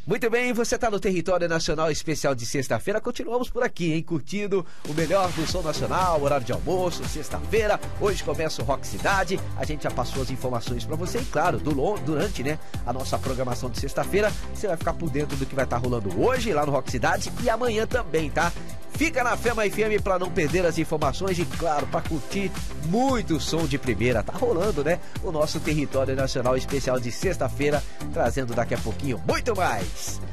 Muito bem, você está no Território Nacional Especial de sexta-feira. Continuamos por aqui, hein? Curtindo o melhor do som nacional, horário de almoço, sexta-feira. Hoje começa o Rock Cidade. A gente já passou as informações para você e, claro, durante, né, a nossa programação de sexta-feira, você vai ficar por dentro do que vai estar rolando hoje lá no Rock Cidade e amanhã também, tá? Fica na Fema FM para não perder as informações e, claro, para curtir muito som de primeira. Tá rolando, né? O nosso Território Nacional Especial de sexta-feira, trazendo daqui a pouquinho muito mais.